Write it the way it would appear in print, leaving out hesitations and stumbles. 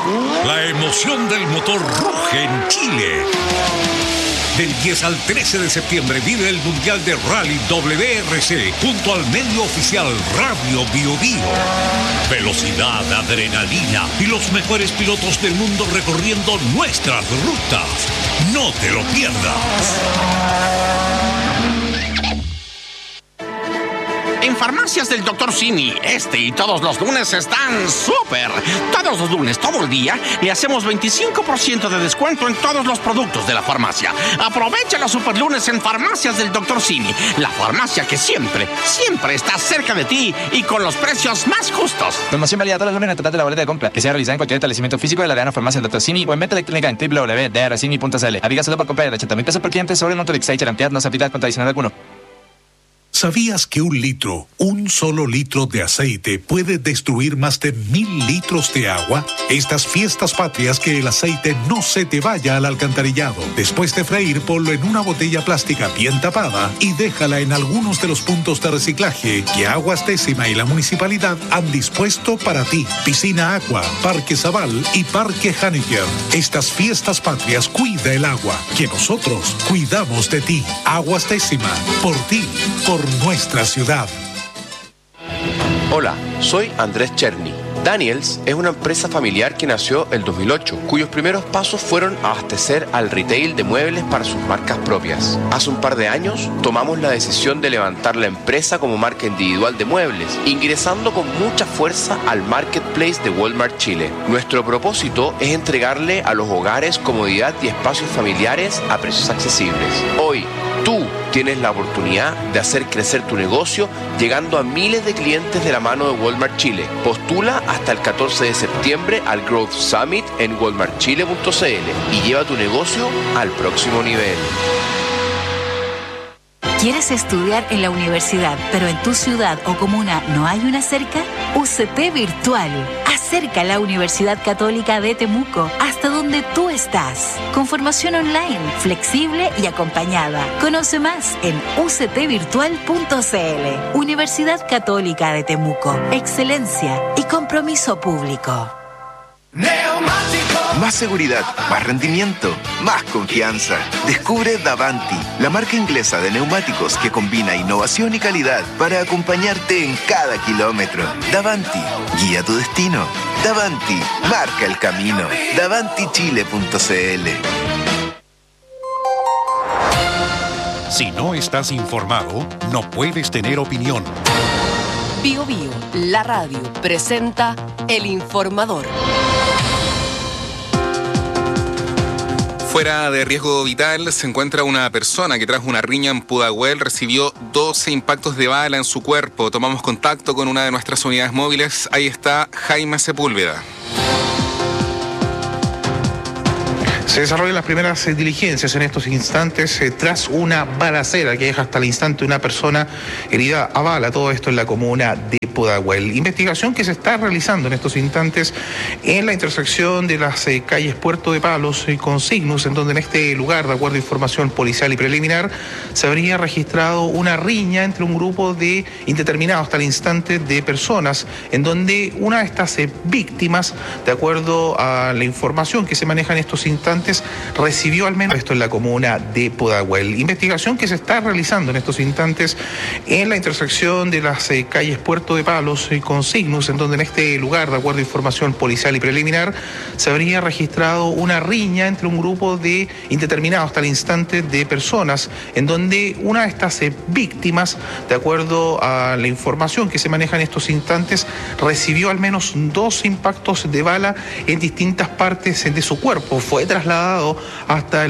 La emoción del motor ruge en Chile. Del 10 al 13 de septiembre vive el Mundial de Rally WRC junto al medio oficial Radio Bio Bio. Velocidad, adrenalina y los mejores pilotos del mundo recorriendo nuestras rutas. No te lo pierdas. En Farmacias del Dr. Simi, este y todos los lunes están súper. Todos los lunes, todo el día, le hacemos 25% de descuento en todos los productos de la farmacia. Aprovecha los super lunes en Farmacias del Dr. Simi, la farmacia que siempre está cerca de ti y con los precios más justos. Promoción válida todos los lunes en el total de la boleta de compra, que sea realizada en cualquier establecimiento físico de la Arena Farmacia del Dr. Simi o en venta electrónica en www.drsimi.cl. Aplica solo por compra de 80.000 pesos por cliente sobre el monto de Exchange. La entidad no se aplica con adicional alguno. ¿Sabías que un solo litro de aceite puede destruir más de 1.000 litros de agua? Estas fiestas patrias, que el aceite no se te vaya al alcantarillado. Después de freír, ponlo en una botella plástica bien tapada y déjala en algunos de los puntos de reciclaje que Aguas Décima y la municipalidad han dispuesto para ti. Piscina Aqua, Parque Zabal y Parque Haneker. Estas fiestas patrias, cuida el agua, que nosotros cuidamos de ti. Aguas Décima, por ti, por nuestra ciudad. Hola, soy Andrés Cherny. Daniels es una empresa familiar que nació el 2008, cuyos primeros pasos fueron abastecer al retail de muebles para sus marcas propias. Hace un par de años tomamos la decisión de levantar la empresa como marca individual de muebles, ingresando con mucha fuerza al marketplace de Walmart Chile. Nuestro propósito es entregarle a los hogares comodidad y espacios familiares a precios accesibles. Hoy, tú tienes la oportunidad de hacer crecer tu negocio llegando a miles de clientes de la mano de Walmart Chile. Postula hasta el 14 de septiembre al Growth Summit en walmartchile.cl y lleva tu negocio al próximo nivel. ¿Quieres estudiar en la universidad, pero en tu ciudad o comuna no hay una cerca? UCT Virtual. Acerca a la Universidad Católica de Temuco hasta donde tú estás. Con formación online, flexible y acompañada. Conoce más en uctvirtual.cl. Universidad Católica de Temuco. Excelencia y compromiso público. Más seguridad, más rendimiento, más confianza. Descubre Davanti, la marca inglesa de neumáticos que combina innovación y calidad para acompañarte en cada kilómetro. Davanti, guía tu destino. Davanti, marca el camino. davantichile.cl. Si no estás informado, no puedes tener opinión. Bio Bio, la radio, presenta El Informador. Fuera de riesgo vital se encuentra una persona que tras una riña en Pudahuel recibió 12 impactos de bala en su cuerpo. Tomamos contacto con una de nuestras unidades móviles. Ahí está Jaime Sepúlveda. Se desarrollan las primeras diligencias en estos instantes tras una balacera que deja hasta el instante una persona herida a bala. Todo esto en la comuna de Pudahuel. Investigación que se está realizando en estos instantes en la intersección de las calles Puerto de Palos con Cygnus, en donde en este lugar, de acuerdo a información policial y preliminar, se habría registrado una riña entre un grupo de indeterminado hasta el instante de personas, en donde una de estas víctimas, de acuerdo a la información que se maneja en estos instantes, recibió al menos esto en la comuna de Pudahuel. Investigación que se está realizando en estos instantes en la intersección de las calles Puerto de Palos con Cygnus, en donde en este lugar, de acuerdo a información policial y preliminar, se habría registrado una riña entre un grupo de indeterminado hasta el instante de personas, en donde una de estas víctimas, de acuerdo a la información que se maneja en estos instantes, recibió al menos 2 impactos de bala en distintas partes de su cuerpo. Fue trasladado hasta el